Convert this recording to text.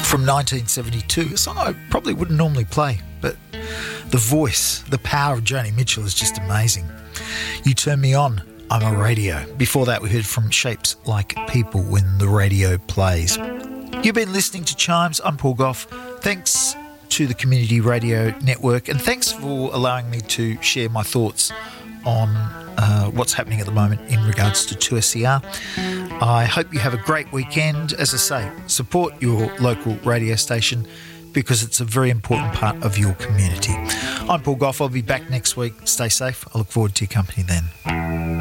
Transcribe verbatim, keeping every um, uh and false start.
from nineteen seventy-two, a song I probably wouldn't normally play, but the voice, the power of Joni Mitchell is just amazing. You Turn Me On, I'm a Radio. Before that, we heard from Shapes Like People, When the Radio Plays. You've been listening to Chimes. I'm Paul Gough. Thanks to the Community Radio Network, and thanks for allowing me to share my thoughts on uh, what's happening at the moment in regards to two S C R. I hope you have a great weekend. As I say, support your local radio station because it's a very important part of your community. I'm Paul Gough. I'll be back next week. Stay safe. I look forward to your company then.